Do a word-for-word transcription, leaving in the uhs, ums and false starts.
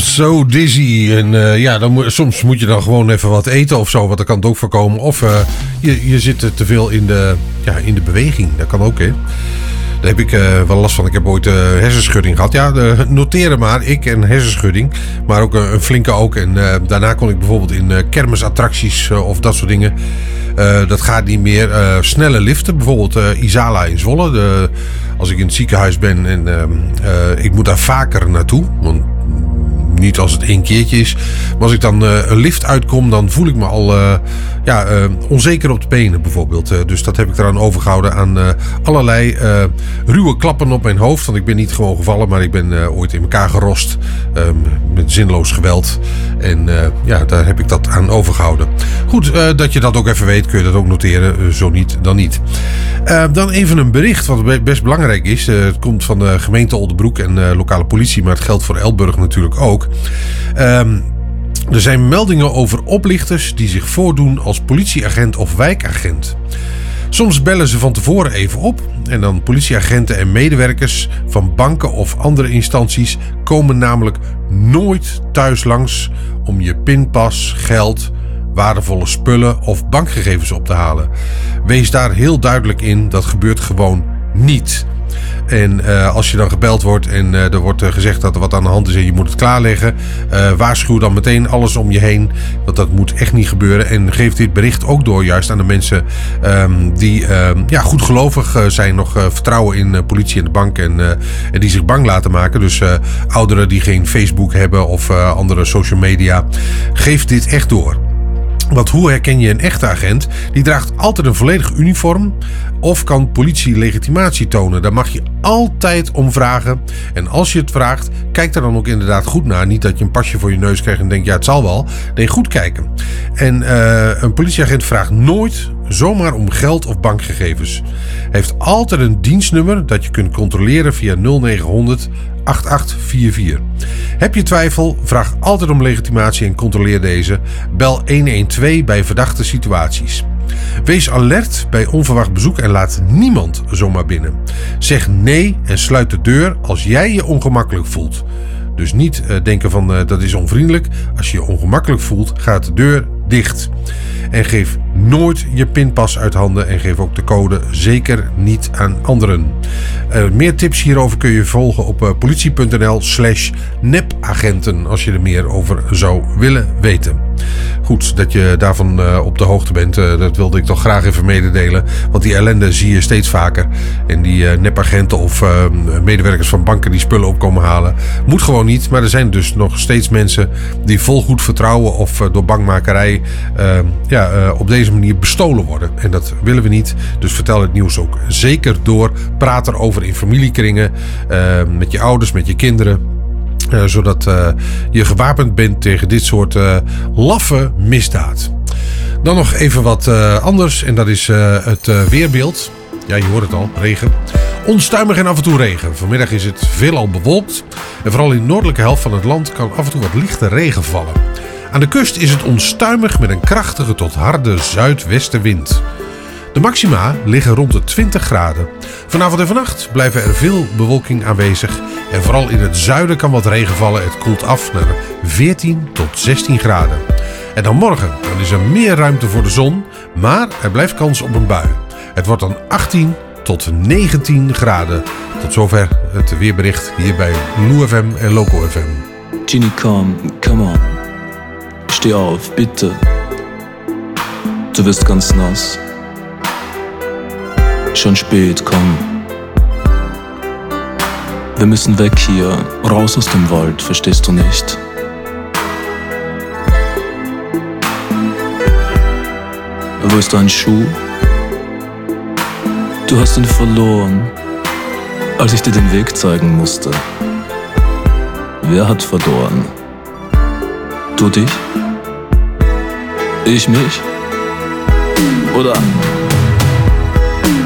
so dizzy. En uh, ja, dan mo- soms moet je dan gewoon even wat eten of zo. Want dan kan het ook voorkomen. Of uh, je, je zit te veel in de, ja, in de beweging. Dat kan ook, hè. Daar heb ik uh, wel last van. Ik heb ooit uh, hersenschudding gehad. Ja, de, noteren maar. Ik en hersenschudding. Maar ook uh, een flinke ook. En uh, daarna kon ik bijvoorbeeld in uh, kermisattracties uh, of dat soort dingen. Uh, dat gaat niet meer. Uh, snelle liften. Bijvoorbeeld uh, Isala in Zwolle. De, als ik in het ziekenhuis ben en uh, uh, ik moet daar vaker naartoe. Want niet als het één keertje is. Maar als ik dan uh, een lift uitkom, dan voel ik me al uh, ja, uh, onzeker op de benen bijvoorbeeld. Uh, dus dat heb ik eraan overgehouden aan uh, allerlei uh, ruwe klappen op mijn hoofd. Want ik ben niet gewoon gevallen, maar ik ben uh, ooit in elkaar gerost. Uh, met zinloos geweld. En uh, ja, daar heb ik dat aan overgehouden. Goed, uh, dat je dat ook even weet, kun je dat ook noteren. Uh, zo niet, dan niet. Uh, dan even een bericht wat best belangrijk is. Uh, het komt van de gemeente Oldebroek en uh, lokale politie. Maar het geldt voor Elburg natuurlijk ook. Um, er zijn meldingen over oplichters die zich voordoen als politieagent of wijkagent. Soms bellen ze van tevoren even op en dan politieagenten en medewerkers van banken of andere instanties komen namelijk nooit thuis langs om je pinpas, geld, waardevolle spullen of bankgegevens op te halen. Wees daar heel duidelijk in, dat gebeurt gewoon niet. En uh, als je dan gebeld wordt en uh, er wordt uh, gezegd dat er wat aan de hand is en je moet het klaarleggen, uh, waarschuw dan meteen alles om je heen, want dat moet echt niet gebeuren. En geef dit bericht ook door juist aan de mensen um, die um, ja, goedgelovig uh, zijn, nog uh, vertrouwen in uh, politie en de bank en, uh, en die zich bang laten maken. Dus uh, ouderen die geen Facebook hebben of uh, andere social media, geef dit echt door. Want hoe herken je een echte agent? Die draagt altijd een volledig uniform of kan politie legitimatie tonen. Daar mag je altijd om vragen. En als je het vraagt, kijk er dan ook inderdaad goed naar. Niet dat je een pasje voor je neus krijgt en denkt, ja, het zal wel. Nee, goed kijken. En uh, een politieagent vraagt nooit zomaar om geld of bankgegevens. Hij heeft altijd een dienstnummer dat je kunt controleren via nul negen honderd achtentachtig vierenveertig. Heb je twijfel? Vraag altijd om legitimatie en controleer deze. Bel honderdtwaalf bij verdachte situaties. Wees alert bij onverwacht bezoek en laat niemand zomaar binnen. Zeg nee en sluit de deur als jij je ongemakkelijk voelt. Dus niet uh, denken van uh, dat is onvriendelijk. Als je je ongemakkelijk voelt, gaat de deur dicht. En geef nooit je pinpas uit handen en geef ook de code zeker niet aan anderen. Uh, meer tips hierover kun je volgen op uh, politie.nl slash nepagenten als je er meer over zou willen weten. Goed, dat je daarvan uh, op de hoogte bent. Uh, dat wilde ik toch graag even mededelen. Want die ellende zie je steeds vaker. En die uh, nepagenten of uh, medewerkers van banken die spullen op komen halen. Moet gewoon niet. Maar er zijn dus nog steeds mensen die vol goed vertrouwen of uh, door bangmakerij uh, ja, uh, op deze manier bestolen worden. En dat willen we niet. Dus vertel het nieuws ook zeker door. Praat erover in familiekringen. Uh, met je ouders, met je kinderen. Uh, zodat uh, je gewapend bent tegen dit soort uh, laffe misdaad. Dan nog even wat uh, anders. En dat is uh, het uh, weerbeeld. Ja, je hoort het al. Regen. Onstuimig en af en toe regen. Vanmiddag is het veelal bewolkt. En vooral in de noordelijke helft van het land kan af en toe wat lichte regen vallen. Aan de kust is het onstuimig met een krachtige tot harde zuidwestenwind. De maxima liggen rond de twintig graden. Vanavond en vannacht blijven er veel bewolking aanwezig. En vooral in het zuiden kan wat regen vallen. Het koelt af naar veertien tot zestien graden. En dan morgen dan is er meer ruimte voor de zon. Maar er blijft kans op een bui. Het wordt dan achttien tot negentien graden. Tot zover het weerbericht hier bij Lou F M en Loco F M. Ginny, komm, come on. Steh auf, bitte. Du wirst ganz nass. Schon spät, komm. Wir müssen weg hier, raus aus dem Wald, verstehst du nicht? Wo ist dein Schuh? Du hast ihn verloren, als ich dir den Weg zeigen musste. Wer hat verloren? Du dich? Ich mich? Oder